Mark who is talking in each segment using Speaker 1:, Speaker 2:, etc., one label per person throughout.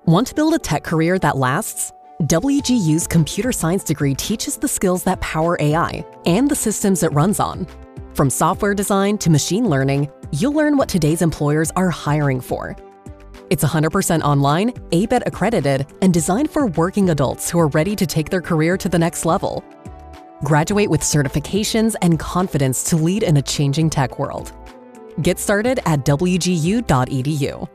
Speaker 1: Want to build a tech career that lasts? WGU's computer science degree teaches the skills that power AI and the systems it runs on. From software design to machine learning, you'll learn what today's employers are hiring for. It's 100% online, ABET accredited, and designed for working adults who are ready to take their career to the next level. Graduate with certifications and confidence to lead in a changing tech world. Get started at wgu.edu.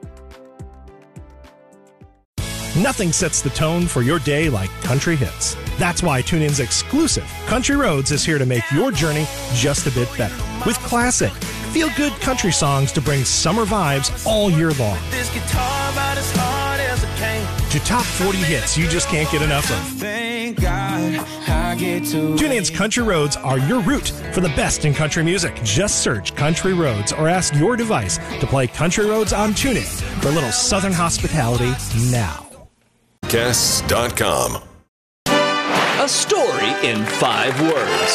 Speaker 2: Nothing sets the tone for your day like country hits. That's why TuneIn's exclusive Country Roads is here to make your journey just a bit better. With classic, feel-good country songs to bring summer vibes all year long. To top 40 hits you just can't get enough of. TuneIn's Country Roads are your route for the best in country music. Just search Country Roads or ask your device to play Country Roads on TuneIn for a little Southern hospitality now.
Speaker 3: Guests.com.
Speaker 4: A story in 5 words.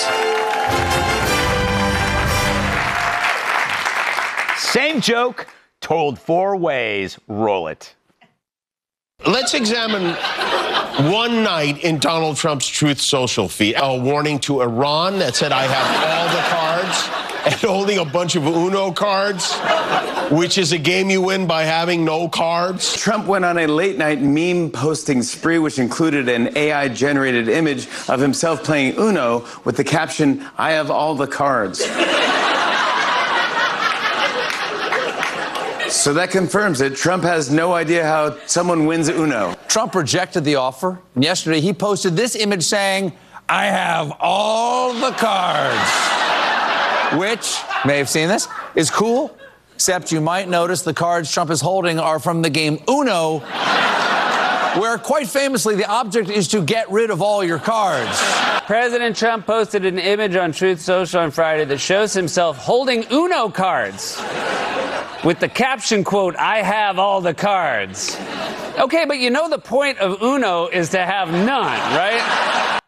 Speaker 5: Same joke, told 4 ways. Roll it.
Speaker 6: Let's examine one night in Donald Trump's Truth Social feed. A warning to Iran that said, I have all the cards, and holding a bunch of Uno cards, which is a game you win by having no cards.
Speaker 7: Trump went on a late-night meme posting spree, which included an AI-generated image of himself playing Uno with the caption, I have all the cards. So that confirms it. Trump has no idea how someone wins Uno.
Speaker 8: Trump rejected the offer. And yesterday, he posted this image saying, I have all the cards. Which, may have seen this, is cool, except you might notice the cards Trump is holding are from the game Uno, where, quite famously, the object is to get rid of all your cards.
Speaker 9: President Trump posted an image on Truth Social on Friday that shows himself holding Uno cards with the caption, quote, I have all the cards. Okay, but you know the point of Uno is to have none, right?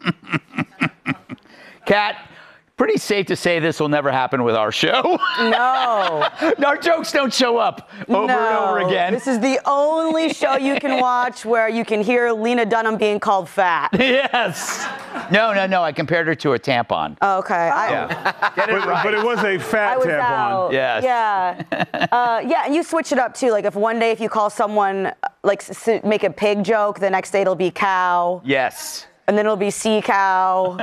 Speaker 5: Kat, pretty safe to say this will never happen with our show.
Speaker 10: No.
Speaker 5: Our jokes don't show up over and over again.
Speaker 10: This is the only show you can watch where you can hear Lena Dunham being called fat.
Speaker 5: Yes. No. I compared her to a tampon.
Speaker 10: Oh, okay.
Speaker 5: Get it right.
Speaker 11: But it was a fat tampon.
Speaker 10: Out.
Speaker 5: Yes.
Speaker 10: Yeah. Yeah, and you switch it up, too. Like, if one day if you call someone, like, make a pig joke, the next day it'll be cow.
Speaker 5: Yes.
Speaker 10: And then it'll be sea cow.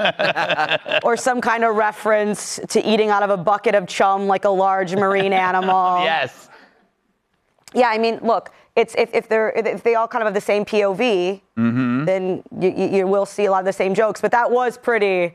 Speaker 10: Or some kind of reference to eating out of a bucket of chum like a large marine animal.
Speaker 5: Yes.
Speaker 10: Yeah, I mean, look, it's if they all kind of have the same POV, then you will see a lot of the same jokes. But that was pretty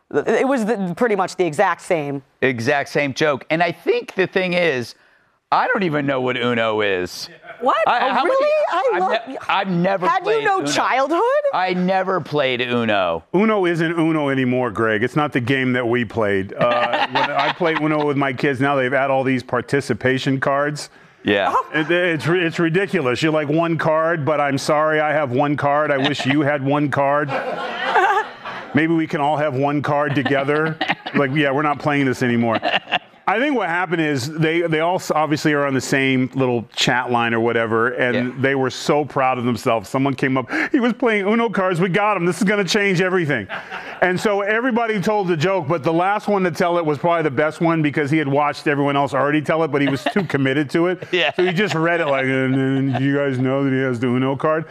Speaker 10: much the exact same.
Speaker 5: Exact same joke. And I think the thing is, I don't even know what Uno is.
Speaker 10: What? Really?
Speaker 5: I've never
Speaker 10: had
Speaker 5: played
Speaker 10: you no
Speaker 5: Uno.
Speaker 10: childhood?
Speaker 5: I never played Uno.
Speaker 11: Uno isn't Uno anymore, Greg. It's not the game that we played. When I play Uno with my kids now, they've added all these participation cards.
Speaker 5: Yeah.
Speaker 11: It's ridiculous. You're like, one card, but I'm sorry, I have one card. I wish you had one card. Maybe we can all have one card together. Like, yeah, we're not playing this anymore. I think what happened is they all obviously are on the same little chat line or whatever, and they were so proud of themselves. Someone came up, he was playing Uno cards, we got him, this is going to change everything. And so everybody told the joke, but the last one to tell it was probably the best one because he had watched everyone else already tell it, but he was too committed to it. Yeah. So he just read it like, do you guys know that he has the Uno card?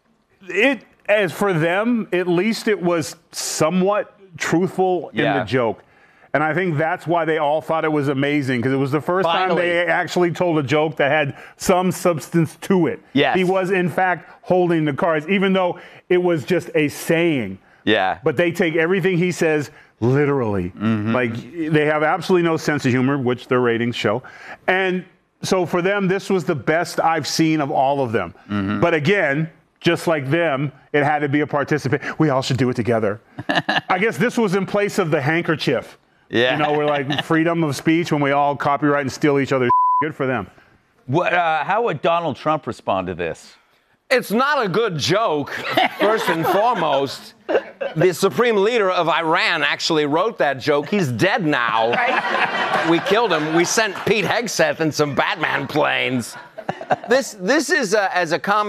Speaker 11: As for them, at least it was somewhat truthful in the joke. And I think that's why they all thought it was amazing, because it was the first time they actually told a joke that had some substance to it.
Speaker 5: Yes.
Speaker 11: He was, in fact, holding the cards, even though it was just a saying.
Speaker 5: Yeah.
Speaker 11: But they take everything he says literally. Like, they have absolutely no sense of humor, which their ratings show. And so for them, this was the best I've seen of all of them. But again, just like them, it had to be a participant. We all should do it together. I guess this was in place of the handkerchief.
Speaker 5: Yeah.
Speaker 11: You know, we're like freedom of speech when we all copyright and steal each other's. Good for them.
Speaker 5: How would Donald Trump respond to this?
Speaker 12: It's not a good joke, first and foremost. The supreme leader of Iran actually wrote that joke. He's dead now. Right. We killed him. We sent Pete Hegseth in some Batman planes. This is, as a comment.